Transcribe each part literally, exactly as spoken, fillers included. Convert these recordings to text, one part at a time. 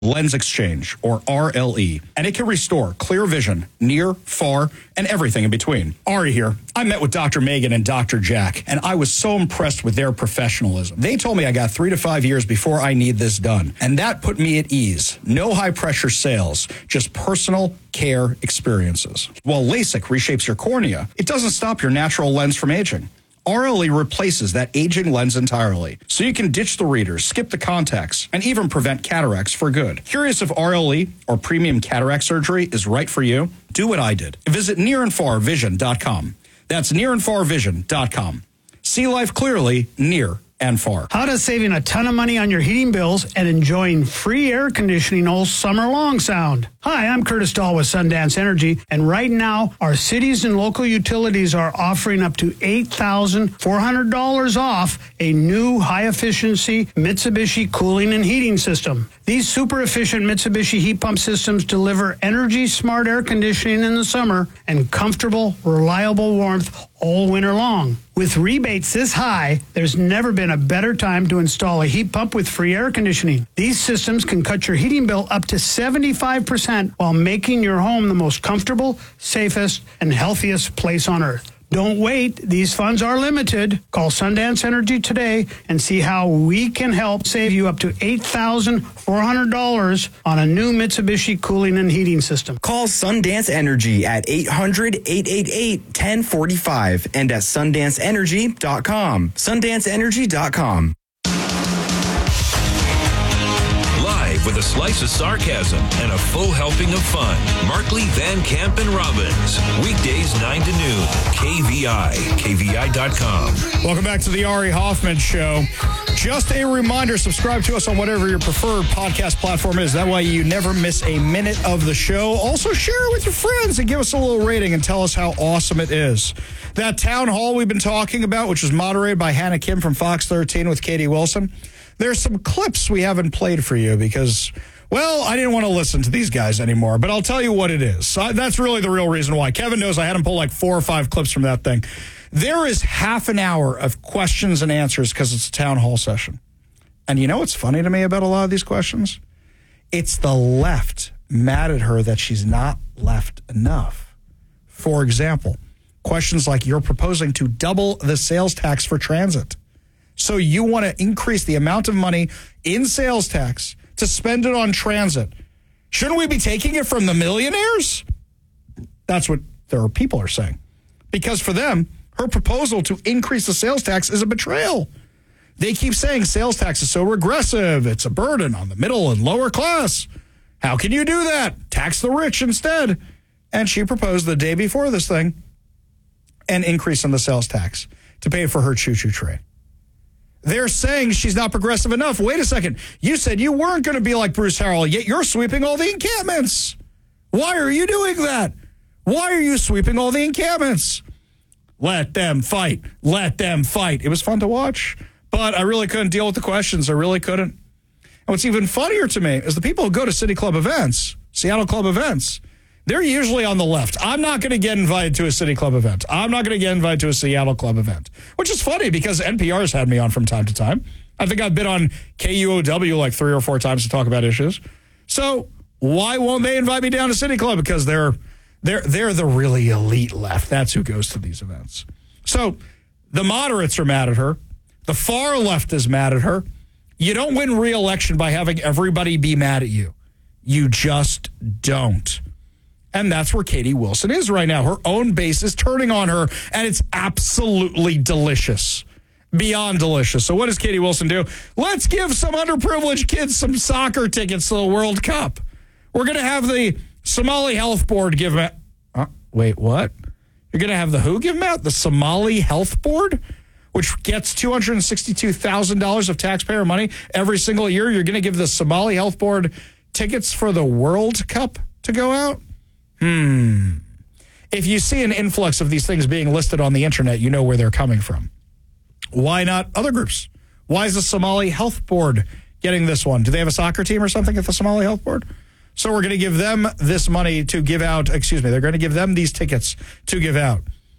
Lens Exchange, or R L E, and it can restore clear vision, near, far, and everything in between. Ari here. I met with Doctor Megan and Doctor Jack, and I was so impressed with their professionalism. They told me I got three to five years before I need this done, and that put me at ease. No high-pressure sales, just personal care experiences. While LASIK reshapes your cornea, it doesn't stop your natural lens from aging. R L E replaces that aging lens entirely, so you can ditch the readers, skip the contacts, and even prevent cataracts for good. Curious if R L E or premium cataract surgery is right for you? Do what I did. Visit near and far vision dot com. That's near and far vision dot com. See life clearly, near and far. How does saving a ton of money on your heating bills and enjoying free air conditioning all summer long sound? Hi, I'm Curtis Dahl with Sundance Energy, and right now, our cities and local utilities are offering up to eight thousand four hundred dollars off a new high-efficiency Mitsubishi cooling and heating system. These super-efficient Mitsubishi heat pump systems deliver energy-smart air conditioning in the summer and comfortable, reliable warmth all winter long. With rebates this high, there's never been a better time to install a heat pump with free air conditioning. These systems can cut your heating bill up to seventy-five percent while making your home the most comfortable, safest, and healthiest place on earth. Don't wait. These funds are limited. Call Sundance Energy today and see how we can help save you up to eight thousand four hundred dollars on a new Mitsubishi cooling and heating system. Call Sundance Energy at eight hundred, eight eight eight, one oh four five and at sundance energy dot com. sundance energy dot com. With a slice of sarcasm and a full helping of fun. Markley, Van Camp, and Robbins. Weekdays nine to noon. K V I. K V I dot com. Welcome back to the Ari Hoffman Show. Just a reminder, subscribe to us on whatever your preferred podcast platform is. That way you never miss a minute of the show. Also share it with your friends and give us a little rating and tell us how awesome it is. That town hall we've been talking about, which was moderated by Hannah Kim from Fox thirteen with Katie Wilson. There's some clips we haven't played for you because, well, I didn't want to listen to these guys anymore, but I'll tell you what it is. So that's really the real reason why. Kevin knows I had him pull like four or five clips from that thing. There is half an hour of questions and answers because it's a town hall session. And you know what's funny to me about a lot of these questions? It's the left mad at her that she's not left enough. For example, questions like, you're proposing to double the sales tax for transit. So you want to increase the amount of money in sales tax to spend it on transit. Shouldn't we be taking it from the millionaires? That's what their people are saying. Because for them, her proposal to increase the sales tax is a betrayal. They keep saying sales tax is so regressive. It's a burden on the middle and lower class. How can you do that? Tax the rich instead. And she proposed the day before this thing an increase in the sales tax to pay for her choo-choo train. They're saying she's not progressive enough. Wait a second. You said you weren't going to be like Bruce Harrell, yet you're sweeping all the encampments. Why are you doing that? Why are you sweeping all the encampments? Let them fight. Let them fight. It was fun to watch, but I really couldn't deal with the questions. I really couldn't. And what's even funnier to me is the people who go to City Club events, Seattle Club events, they're usually on the left. I'm not going to get invited to a City Club event. I'm not going to get invited to a Seattle Club event, which is funny because N P R's had me on from time to time. I think I've been on K U O W like three or four times to talk about issues. So why won't they invite me down to City Club? Because they're they're they're the really elite left. That's who goes to these events. So the moderates are mad at her. The far left is mad at her. You don't win re-election by having everybody be mad at you. You just don't. And that's where Katie Wilson is right now. Her own base is turning on her, and it's absolutely delicious. Beyond delicious. So what does Katie Wilson do? Let's give some underprivileged kids some soccer tickets to the World Cup. We're going to have the Somali Health Board give them out. Uh, wait, what? You're going to have the who give them out? The Somali Health Board, which gets two hundred sixty-two thousand dollars of taxpayer money every single year. You're going to give the Somali Health Board tickets for the World Cup to go out? Hmm. If you see an influx of these things being listed on the internet, you know where they're coming from. Why not other groups? Why is the Somali Health Board getting this one? Do they have a soccer team or something at the Somali Health Board? So we're going to give them this money to give out, excuse me, they're going to give them these tickets to give out.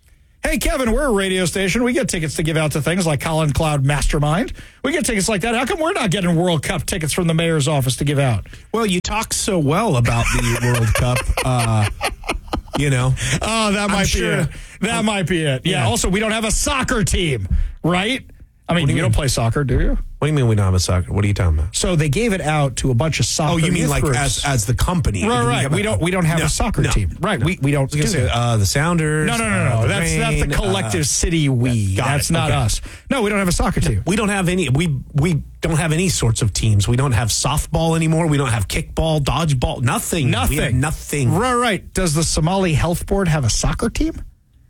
Hey, Kevin, we're a radio station. We get tickets to give out to things like Colin Cloud Mastermind. We get tickets like that. How come we're not getting World Cup tickets from the mayor's office to give out? Well, you talk so well about the World Cup, uh, you know. Oh, that might I'm be sure. it. That um, might be it. Yeah. yeah. Also, we don't have a soccer team, right? I mean, do you, you don't play soccer, do you? What do you mean we don't have a soccer? What are you talking about? So they gave it out to a bunch of soccer. Oh, you mean like groups. as as the company? Right, right. We, we don't we don't have no, a soccer no, team. Right. No. We we don't. Do say, uh, the Sounders. No, no, no, no. Uh, that's rain, that's the collective uh, city. We. That's it. not okay. us. No, we don't have a soccer team. We don't have any. We we don't have any sorts of teams. We don't have softball anymore. We don't have kickball, dodgeball. Nothing. Nothing. We have nothing. Right, right. Does the Somali Health Board have a soccer team?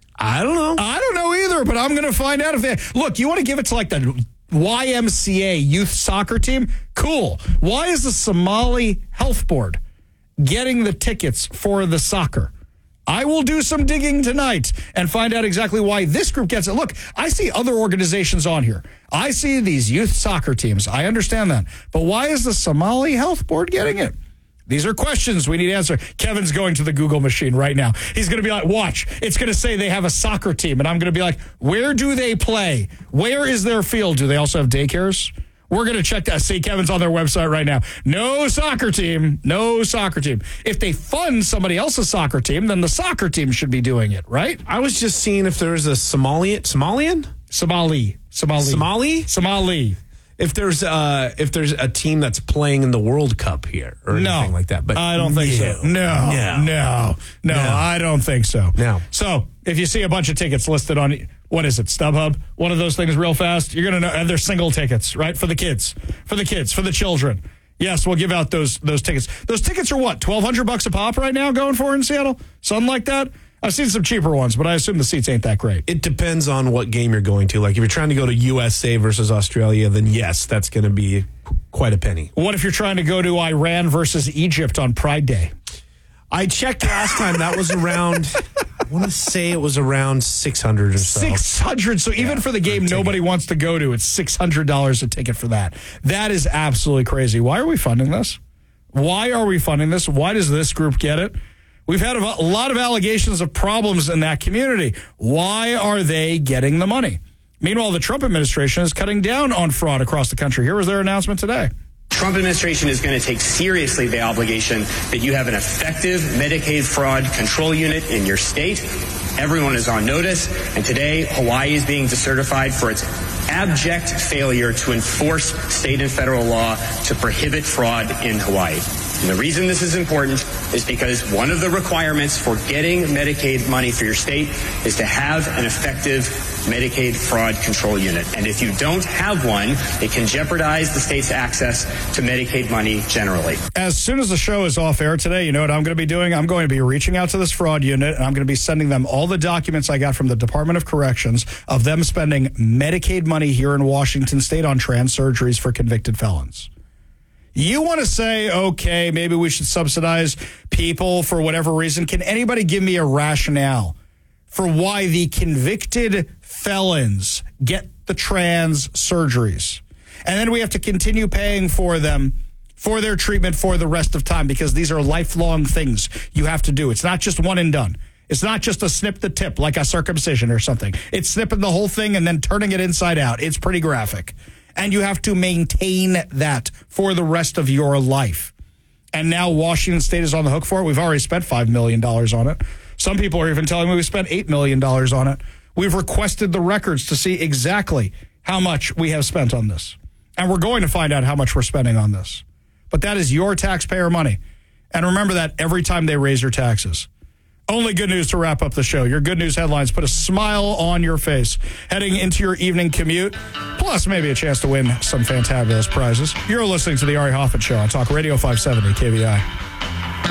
I don't know. I don't know either. But I'm going to find out if they look. You want to give it to like the Y M C A youth soccer team? Cool. Why is the Somali Health Board getting the tickets for the soccer? I will do some digging tonight and find out exactly why this group gets it. Look, I see other organizations on here. I see these youth soccer teams. I understand that. But why is the Somali Health Board getting it? These are questions we need to answer. Kevin's going to the Google machine right now. He's going to be like, watch, it's going to say they have a soccer team. And I'm going to be like, where do they play? Where is their field? Do they also have daycares? We're going to check that. See, Kevin's on their website right now. No soccer team. No soccer team. If they fund somebody else's soccer team, then the soccer team should be doing it, right? I was just seeing if there's a Somalian, Somalian? Somali. Somali. Somali? Somali. If there's uh if there's a team that's playing in the World Cup here or no, anything like that, but I don't think no, so. No, no, no, no, I don't think so. No. So if you see a bunch of tickets listed on what is it, StubHub, one of those things real fast, you're gonna know and they're single tickets, right? For the kids, for the kids, for the children. Yes, we'll give out those those tickets. Those tickets are what, twelve hundred bucks a pop right now going for in Seattle, something like that. I've seen some cheaper ones, but I assume the seats ain't that great. It depends on what game you're going to. Like, if you're trying to go to U S A versus Australia, then yes, that's going to be quite a penny. What if you're trying to go to Iran versus Egypt on Pride Day? I checked last time. That was around, I want to say it was around six hundred or so. six hundred So even yeah, for the game for nobody wants to go to, it's six hundred dollars a ticket for that. That is absolutely crazy. Why are we funding this? Why are we funding this? Why does this group get it? We've had a lot of allegations of problems in that community. Why are they getting the money? Meanwhile, the Trump administration is cutting down on fraud across the country. Here was their announcement today. Trump administration is going to take seriously the obligation that you have an effective Medicaid fraud control unit in your state. Everyone is on notice, and today Hawaii is being decertified for its abject failure to enforce state and federal law to prohibit fraud in Hawaii. And the reason this is important is because one of the requirements for getting Medicaid money for your state is to have an effective Medicaid fraud control unit. And if you don't have one, it can jeopardize the state's access to Medicaid money generally. As soon as the show is off air today, you know what I'm going to be doing? I'm going to be reaching out to this fraud unit, and I'm going to be sending them all the documents I got from the Department of Corrections of them spending Medicaid money here in Washington state on trans surgeries for convicted felons. You want to say, okay, maybe we should subsidize people for whatever reason. Can anybody give me a rationale for why the convicted felons get the trans surgeries? And then we have to continue paying for them for their treatment for the rest of time because these are lifelong things you have to do. It's not just one and done. It's not just a snip the tip like a circumcision or something. It's snipping the whole thing and then turning it inside out. It's pretty graphic. And you have to maintain that for the rest of your life. And now Washington State is on the hook for it. We've already spent five million dollars on it. Some people are even telling me we spent eight million dollars on it. We've requested the records to see exactly how much we have spent on this. And we're going to find out how much we're spending on this. But that is your taxpayer money. And remember that every time they raise your taxes. Only good news to wrap up the show. Your good news headlines put a smile on your face heading into your evening commute, plus maybe a chance to win some fantabulous prizes. You're listening to the Ari Hoffman Show on Talk Radio five seventy K V I.